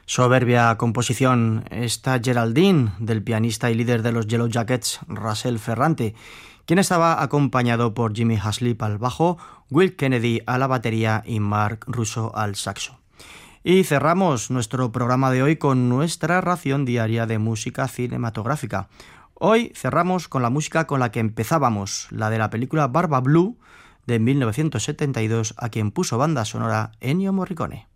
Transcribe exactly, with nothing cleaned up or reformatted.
Soberbia composición, esta Geraldine, del pianista y líder de los Yellow Jackets, Russell Ferrante, quien estaba acompañado por Jimmy Haslip al bajo, Will Kennedy a la batería y Mark Russo al saxo. Y cerramos nuestro programa de hoy con nuestra ración diaria de música cinematográfica. Hoy cerramos con la música con la que empezábamos, la de la película Barba Blue de mil novecientos setenta y dos, a quien puso banda sonora Ennio Morricone.